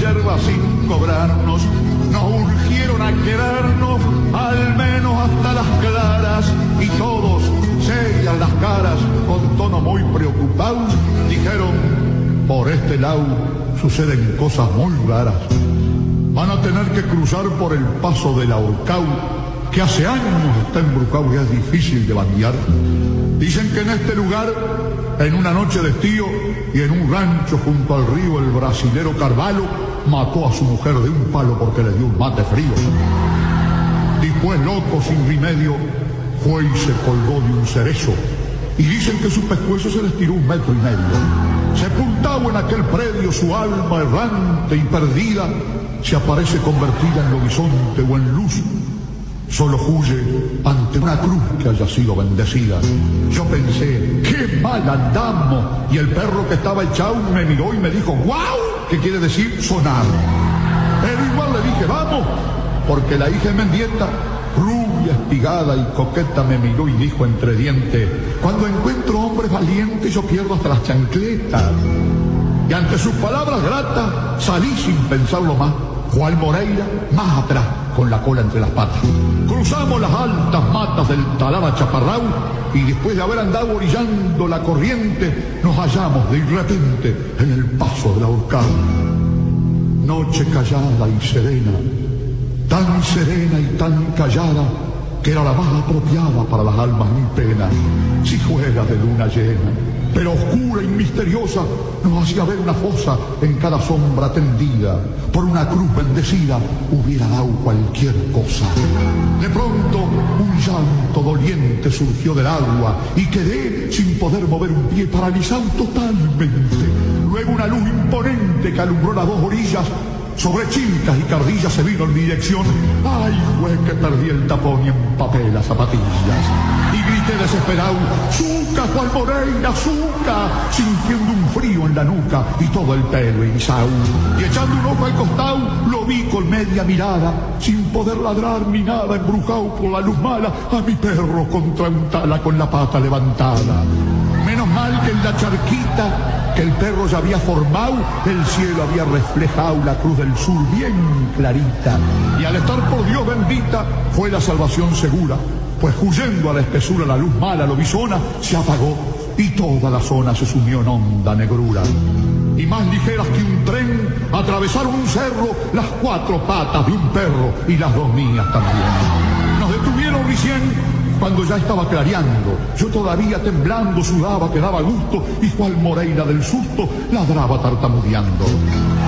hierba sin cobrarnos, nos urgieron a querernos, al menos hasta las claras, y todos, serias las caras, con tono muy preocupado, dijeron: por este lado suceden cosas muy raras. Van a tener que cruzar por el paso del Ahorcao, que hace años está embrujado y es difícil de bandear. Dicen que en este lugar, en una noche de estío y en un rancho junto al río, el brasilero Carvalho mató a su mujer de un palo porque le dio un mate frío. Después, loco, sin remedio, fue y se colgó de un cerezo. Y dicen que su pescuezo se le estiró 1,5 metros. Sepultado en aquel predio, su alma errante y perdida se aparece convertida en horizonte o en luz. Solo huye ante una cruz que haya sido bendecida. Yo pensé: qué mal andamos. Y el perro que estaba echado me miró y me dijo: ¡guau! Que quiere decir sonar. Pero igual le dije: vamos, porque la hija de Mendieta, rubia, espigada y coqueta, me miró y dijo entre dientes: cuando encuentro hombres valientes yo pierdo hasta las chancletas. Y ante sus palabras gratas salí sin pensarlo más. Juan Moreira más atrás, con la cola entre las patas. Cruzamos las altas matas del talar a Chaparrao y después de haber andado orillando la corriente, nos hallamos de repente en el paso del Ahorcao. Noche callada y serena, tan serena y tan callada, que era la más apropiada para las almas en pena, si fuera de luna llena. Pero oscura y misteriosa nos hacía ver una fosa en cada sombra tendida. Por una cruz bendecida hubiera dado cualquier cosa. De pronto un llanto doliente surgió del agua y quedé sin poder mover un pie, paralizado totalmente. Luego una luz imponente que alumbró las dos orillas. Sobre chincas y cardillas se vino en mi dirección. ¡Ay, fue que perdí el tapón y empapé las zapatillas! Y grité desesperado: ¡Zuca, Juan Moreira, Zuca! Sintiendo un frío en la nuca y todo el pelo erizado. Y echando un ojo al costado, lo vi con media mirada, sin poder ladrar ni nada, embrujado por la luz mala, a mi perro contra un tala con la pata levantada. Menos mal que en la charquita que el perro ya había formado, el cielo había reflejado la cruz del sur bien clarita. Y al estar por Dios bendita, fue la salvación segura, pues huyendo a la espesura la luz mala, lobizona, se apagó y toda la zona se sumió en honda negrura. Y más ligeras que un tren, atravesaron un cerro las 4 patas de un perro y las 2 mías también. Nos detuvieron recién cuando ya estaba clareando. Yo todavía temblando sudaba que daba gusto, y Juan Moreira del susto ladraba tartamudeando.